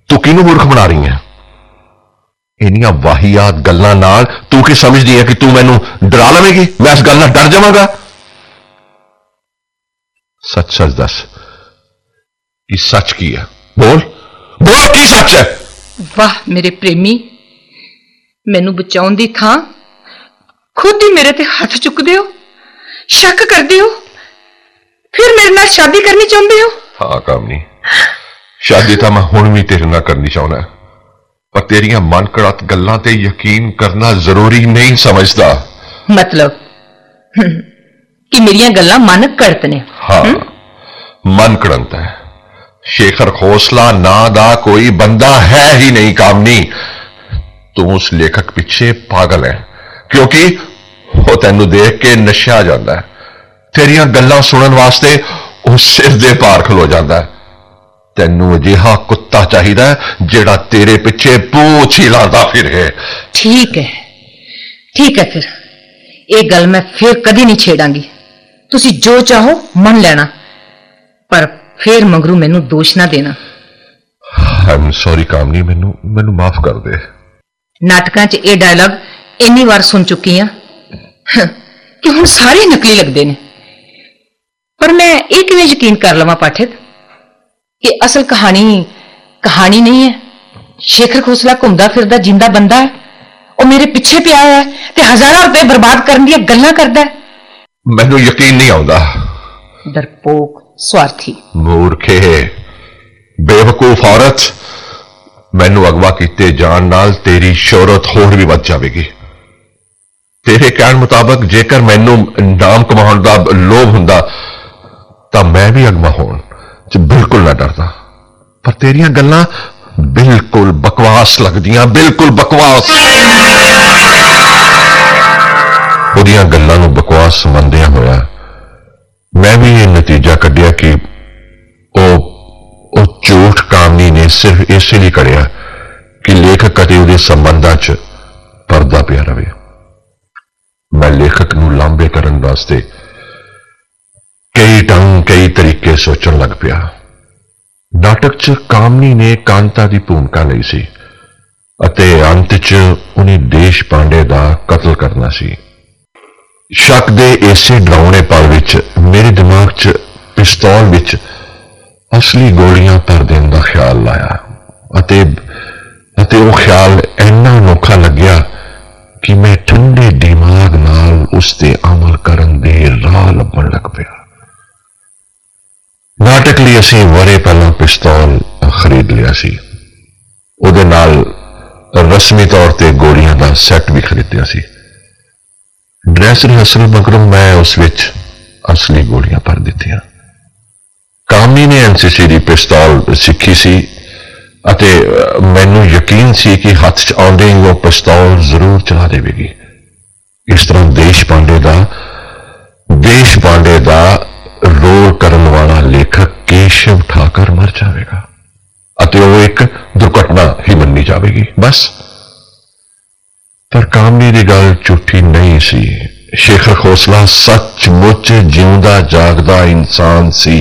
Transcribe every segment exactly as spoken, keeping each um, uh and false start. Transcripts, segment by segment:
तू किनू मूर्ख बना रही है? इनियां वाहियात गल्लां नाल तू की समझदी है कि तू मैनू डरा लवेगी? मैं इस गल नाल डर जावांगा? सच सच दस कि सच की है? बोल बोल की सच है? वाह मेरे प्रेमी, मैनू बचाउण दी थां खुद ही मेरे ते हथ चुकदे हो, शक करदे हो, फिर मेरे नाल शादी करनी चाहुंदे हो? हाँ कामनी, शादी तो मैं हुण भी तेरे नाल करनी चाहुंदा, पर तेरियां मन घड़त गल्लां ते यकीन करना जरूरी नहीं समझदा। मतलब कि मेरियां गल्लां मन घड़त ने? हाँ, मन घड़ंत है। शेखर खोसला ना दा कोई बंदा है ही नहीं कामनी। तू उस लेखक पीछे पागल है, क्योंकि वो तेनू देख के नशा जाता है। तेरियां गल्लां सुनन वास्ते वो सिर दे पार खलो जाता है। तेनू अजिहा कुत्ता चाहिदा है जेड़ा तेरे पिछे पूछ हिलाता फिरे। ठीक है ठीक है, फिर एक गल मैं फिर कदी नहीं छेड़ांगी। तुसी जो चाहो मन लेना, पर फिर मगरू मैनू दोष ना देना। आई एम सॉरी कामनी, मैनू मैनू माफ कर दे। नाटकां च यह डायलॉग इन्नी बार सुन चुकी हाँ कि हुण सारे नकली लगते हैं। पर मैं ये किवें यकीन कर लवां पाठक कि असल कहानी कहानी नहीं है? शेखर खोसला घूमदा फिरदा जिंदा बंदा है, वो मेरे पीछे पिया है ते हजारां रुपए बर्बाद करन दी गल्लां करदा है। मैनू यकीन नहीं आउंदा। डरपोक, स्वार्थी, मूर्खे, बेवकूफ औरत, मैनू अगवा किते जान नाल तेरी शोहरत होर भी वध जाएगी। तेरे कहण मुताबक जेकर मैनू नाम कमाउण दा लोभ हुंदा तां मैं भी अगवा होण च बिल्कुल ना डरदा। पर तेरियां गल्लां बिल्कुल बकवास लगदियां, बिल्कुल बकवास। उहदियां गल्लां नूं बकवास समझदियां होया मैं भी ये नतीजा कढ़िया कि ओ, ओ झूठ कामनी ने सिर्फ इसलिए कढ़िया कि लेखक कदे उहदे संबंधां च पर्दा पिया रहे। मैं लेखक नूं लांबे करन वास्ते कई ढंग कई तरीके सोचण लग पिया। नाटक च कामनी ने कांता की भूमिका लई सी अते अंत च उन्हें देश पांडे दा कतल करना सी। शक दे इसे डरावने पल विच मेरे दिमाग च पिस्तौल विच असली गोलियां भर देने का ख्याल लाया अते अते वो ख्याल इन्ना अनोखा लग्या कि मैं ठंडे दिमाग नाल उसते अमल करन दे राह लभण लग पिया। नाटक लिए असीं वरे पहला पिस्तौल खरीद लिया सी, उहदे नाल रस्मी तौर पर गोलियां का सैट भी खरीदिया सी। ड्रेस रिहर्सल मगरों मैं उस विच असली गोलियां भर दित्तियां। कामनी ने एनसीसी की पिस्तौल सीखी सी अते मैनू यकीन सी कि हाथ च आउंदे ही वो पिस्तौल जरूर चला देगी। इस तरह देश पांडे का देश पांडे का रोल करन वाला लेखक केशव ठाकर मर जाएगा अते वो एक दुर्घटना ही मन्नी जाएगी बस। पर कामनी की गल झूठी नहीं सी। शेखर खोसला सचमुच जिंदा जागदा इंसान सी।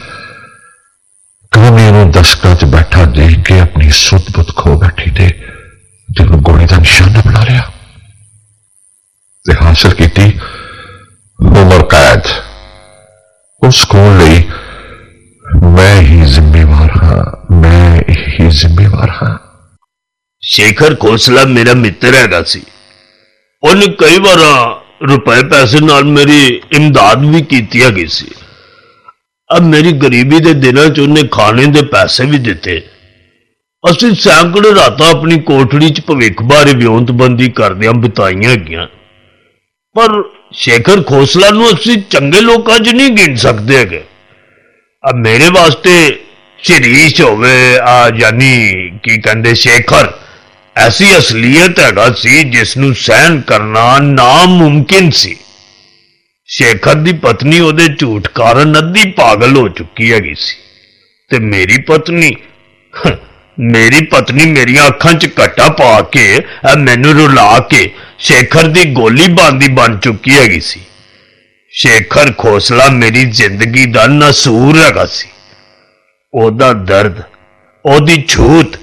कामनी नूं दशकां च बैठा देख के अपनी सुध बुध खो बैठी थे जिन्होंने गोली का निशाना बना लिया ते हासिल की उम्र कैद। उस खून लई मैं ही जिम्मेवार हाँ, मैं ही जिम्मेवार हाँ। शेखर खोसला मेरा मित्र हैगा सी। उन्हें कई बार रुपए पैसे नाल मेरी इमदाद भी की हैगी सी। अब मेरी गरीबी के दिनों च उन्हें खाने के पैसे भी दिते। असीं सैकड़े रातां अपनी कोठड़ी च भविख बारे विਉਂਤਬੰਦੀ करदियां बिताईयां हैगियां। पर शेखर खोसला नूं असीं चंगे लोकां च नहीं गिण सकदे हैगे। अब मेरे वास्ते शरीश होवे आ यानी की कहंदे शेखर ऐसी असलीयत हैगा सी जिसनूं सहन करना नामुमकिन सी। शेखर दी पत्नी ओदे झूठ कारण अद्धी पागल हो चुकी हैगी सी ते मेरी पत्नी मेरी पत्नी मेरी अखां च कट्टा पा के मैनू रुला के शेखर दी गोली बांदी बन चुकी हैगी सी। शेखर खोसला मेरी जिंदगी दा नसूर हैगा सी। ओदा दर्द ओदी छूत